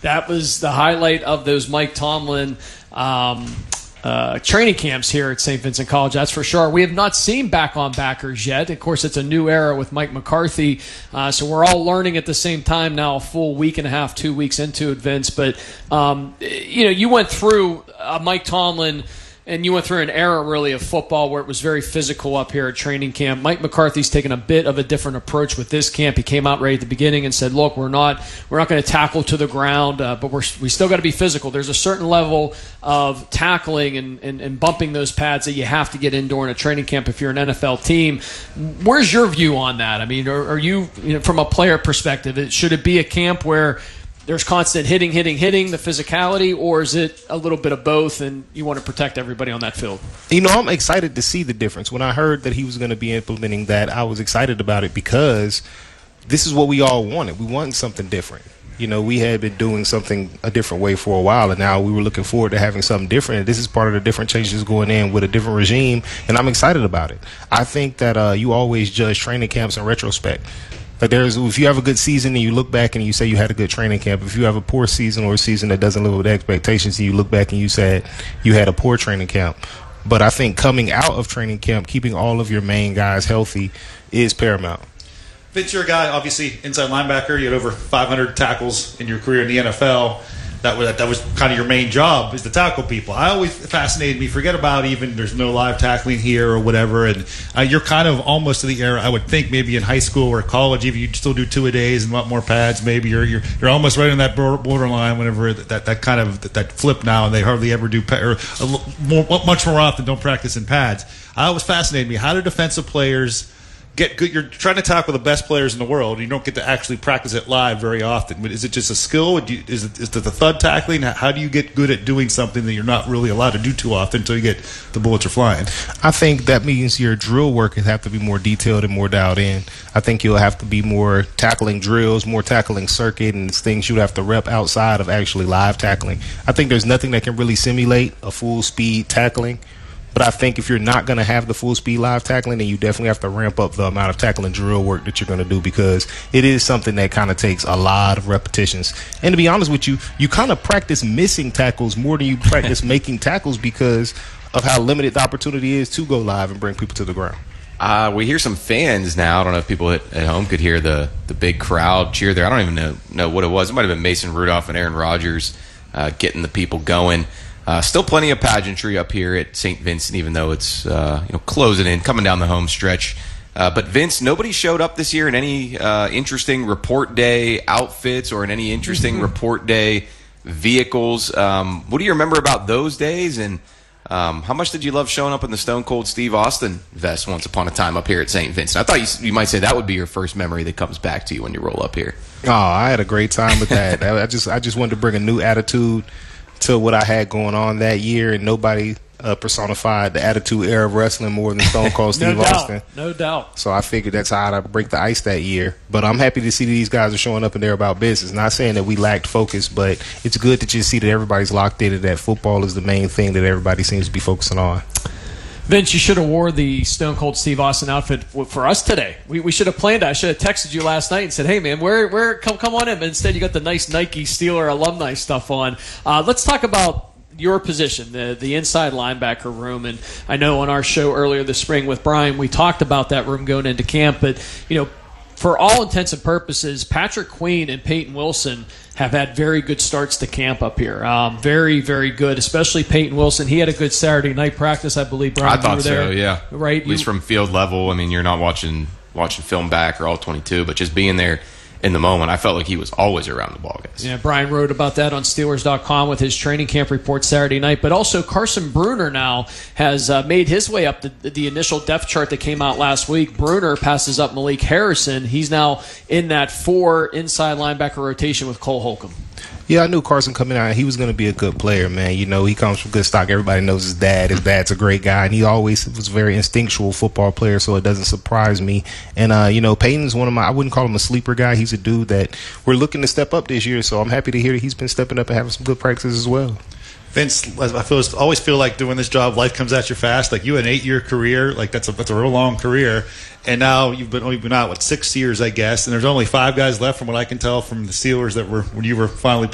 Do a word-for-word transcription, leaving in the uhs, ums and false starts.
that was the highlight of those Mike Tomlin um, uh, training camps here at Saint Vincent College, that's for sure. We have not seen back-on-backers yet. Of course, it's a new era with Mike McCarthy, uh, so we're all learning at the same time now, a full week and a half, two weeks into it, Vince. But, um, you know, you went through uh, Mike Tomlin, and you went through an era, really, of football where it was very physical up here at training camp. Mike McCarthy's taken a bit of a different approach with this camp. He came out right at the beginning and said, look, we're not we're not going to tackle to the ground, uh, but we're, we still got to be physical. There's a certain level of tackling and, and, and bumping those pads that you have to get in during a training camp if you're an N F L team. Where's your view on that? I mean, are, are you, you know, from a player perspective, should it be a camp where there's constant hitting, hitting, hitting, the physicality, or is it a little bit of both and you want to protect everybody on that field? You know, I'm excited to see the difference. When I heard that he was going to be implementing that, I was excited about it because this is what we all wanted. We wanted something different. You know, we had been doing something a different way for a while, and now we were looking forward to having something different. And this is part of the different changes going in with a different regime, and I'm excited about it. I think that uh, you always judge training camps in retrospect. Like there's, if you have a good season and you look back and you say you had a good training camp, if you have a poor season or a season that doesn't live up to expectations, and you look back and you said you had a poor training camp. But I think coming out of training camp, keeping all of your main guys healthy is paramount. Vince, you're a guy, obviously, inside linebacker. You had over five hundred tackles in your career in the N F L. That was, that was kind of your main job, is to tackle people. I always fascinated me. Forget about even there's no live tackling here or whatever. And uh, you're kind of almost to the era, I would think, maybe in high school or college, even you still do two a days and want more pads. Maybe you're you're you're almost right on that borderline. Whenever that, that, that kind of that, that flip now, and they hardly ever do pa- or a, more, much more often don't practice in pads. I always fascinated me. How do defensive players get good? You're trying to tackle the best players in the world. You don't get to actually practice it live very often. Is it just a skill? Is it, is it the thud tackling? How do you get good at doing something that you're not really allowed to do too often until you get the bullets are flying? I think that means your drill work has have to be more detailed and more dialed in. I think you'll have to be more tackling drills, more tackling circuit, and it's things you have to rep outside of actually live tackling. I think there's nothing that can really simulate a full speed tackling. But I think if you're not going to have the full speed live tackling, then you definitely have to ramp up the amount of tackling drill work that you're going to do, because it is something that kind of takes a lot of repetitions. And to be honest with you, you kind of practice missing tackles more than you practice making tackles because of how limited the opportunity is to go live and bring people to the ground. Uh, we hear some fans now. I don't know if people at, at home could hear the, the big crowd cheer there. I don't even know, know what it was. It might have been Mason Rudolph and Aaron Rodgers uh, getting the people going. Uh, still plenty of pageantry up here at Saint Vincent, even though it's uh, you know closing in, coming down the home stretch. Uh, but Vince, nobody showed up this year in any uh, interesting report day outfits or in any interesting mm-hmm. report day vehicles. Um, what do you remember about those days? And um, how much did you love showing up in the Stone Cold Steve Austin vest once upon a time up here at Saint Vincent? I thought you, you might say that would be your first memory that comes back to you when you roll up here. Oh, I had a great time with that. I just I just wanted to bring a new attitude to what I had going on that year, and nobody uh, personified the attitude era of wrestling more than Stone Cold Steve no Austin. Doubt. No doubt. So I figured that's how I'd break the ice that year. But I'm happy to see that these guys are showing up and they're about business. Not saying that we lacked focus, but it's good to just see that everybody's locked in and that football is the main thing that everybody seems to be focusing on. Vince, you should have wore the Stone Cold Steve Austin outfit for us today. We we should have planned it. I should have texted you last night and said, hey, man, where where come come on in. But instead, you got the nice Nike Steeler alumni stuff on. Uh, let's talk about your position, the the inside linebacker room. And I know on our show earlier this spring with Brian, we talked about that room going into camp. But, you know, for all intents and purposes, Patrick Queen and Peyton Wilson have had very good starts to camp up here. Um, very, very good, especially Peyton Wilson. He had a good Saturday night practice, I believe. Brian, I thought you were there, so, yeah. Right? At least you, from field level. I mean, you're not watching watching film back or all twenty-two, but just being there in the moment, I felt like he was always around the ball, guys. Yeah, Brian wrote about that on Steelers dot com with his training camp report Saturday night. But also Carson Bruner now has uh, made his way up the, the initial depth chart that came out last week. Bruner passes up Malik Harrison. He's now in that four inside linebacker rotation with Cole Holcomb. Yeah, I knew Carson coming out, he was going to be a good player, man. You know, he comes from good stock. Everybody knows his dad. His dad's a great guy, and he always was a very instinctual football player, so it doesn't surprise me. And, uh, you know, Peyton's one of my, I wouldn't call him a sleeper guy. He's a dude that we're looking to step up this year, so I'm happy to hear that he's been stepping up and having some good practices as well. Vince, I feel always feel like doing this job, life comes at you fast. Like you had an eight-year career, like that's a that's a real long career, and now you've been only been out what six years, I guess. And there's only five guys left, from what I can tell, from the Steelers that were when you were finally